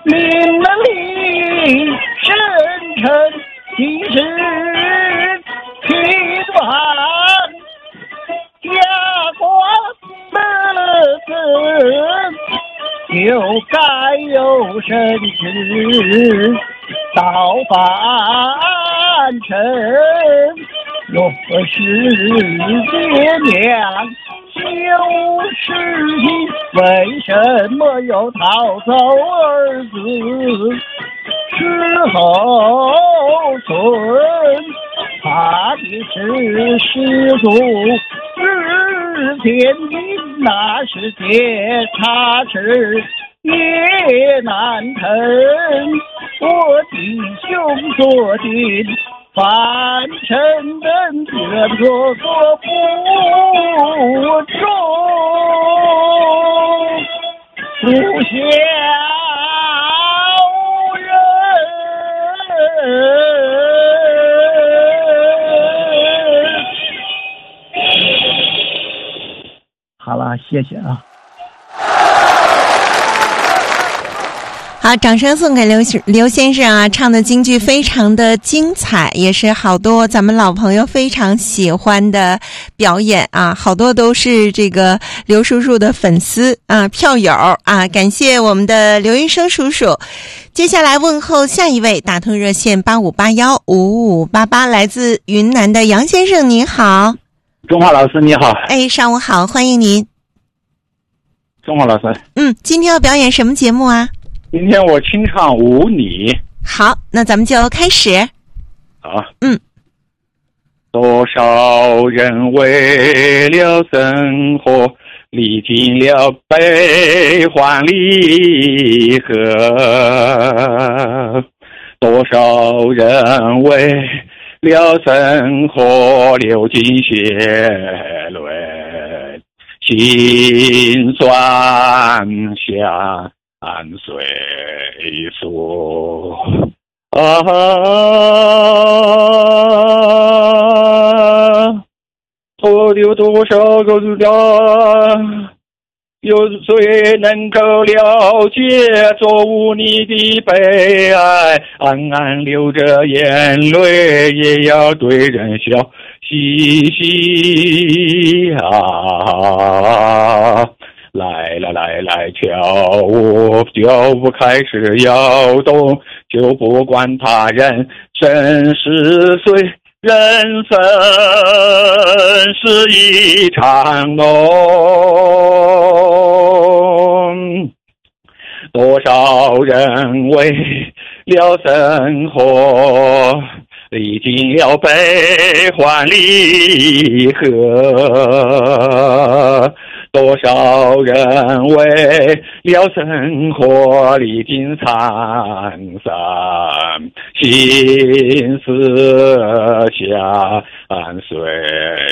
民能力深沉，即使平凡，家国的根就该有深知，到凡尘若是爹娘修世情，为什么又逃走儿子之后存？他的是师祖日天阴，那世界差池也难成。我弟兄坐定凡尘人，愿做不忠不孝人。好了，谢谢啊。 好，掌声送给刘先生啊！唱的京剧非常的精彩，也是好多咱们老朋友非常喜欢的表演啊！好多都是这个刘叔叔的粉丝啊、票友啊！感谢我们的刘云生叔叔。接下来问候下一位，打通热线85815588，来自云南的杨先生，您好。 中华老师你好。 哎，上午好，欢迎您。 中华老师。 今天要表演什么节目啊？ 今天我清唱《舞你》。 好，那咱们就开始。 好。多少人为了生活历经了悲欢离合，多少人为了生活流尽血泪，心酸下岁数错丢多少个家，有谁能够了解作舞你的悲哀？暗暗流着眼泪，也要对人笑嘻嘻啊！来跳舞，脚步开始摇动，就不管他人生是谁，人生是一场梦。多少人为了生活历经了悲欢离合，多少人为了生活历经沧桑，心思下岁